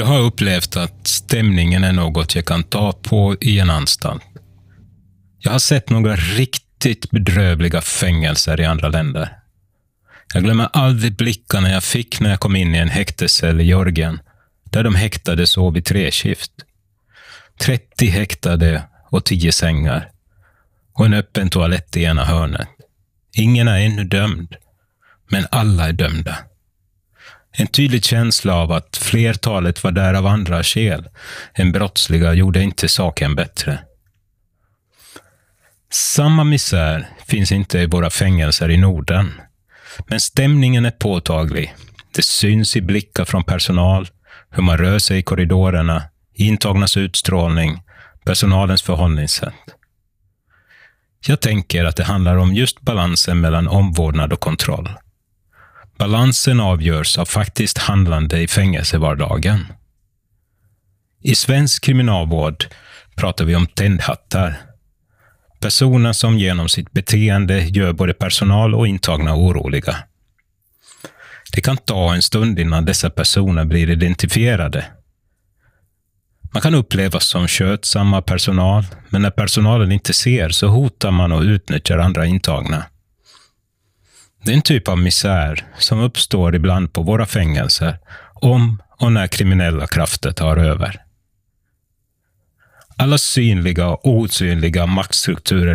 Jag har upplevt att stämningen är något jag kan ta på i en anstalt. Jag har sett några riktigt bedrövliga fängelser i andra länder. Jag glömmer aldrig blickarna jag fick när jag kom in i en häktescell i Georgien, där de häktade sov i 3-skift. 30 häktade och 10 sängar. Och en öppen toalett i ena hörnet. Ingen är ännu dömd, men alla är dömda. En tydlig känsla av att flertalet var där av andra skäl än brottsliga gjorde inte saken bättre. Samma misär finns inte i våra fängelser i Norden, men stämningen är påtaglig. Det syns i blickar från personal, hur man rör sig i korridorerna, intagnas utstrålning, personalens förhållningssätt. Jag tänker att det handlar om just balansen mellan omvårdnad och kontroll. Balansen avgörs av faktiskt handlande i fängelsevardagen. I svensk kriminalvård pratar vi om tändhattar. Personer som genom sitt beteende gör både personal och intagna oroliga. Det kan ta en stund innan dessa personer blir identifierade. Man kan upplevas som skötsamma personal, men när personalen inte ser så hotar man och utnyttjar andra intagna. Det är en typ av misär som uppstår ibland på våra fängelser om och när kriminella krafter tar över. Alla synliga och osynliga maktstrukturer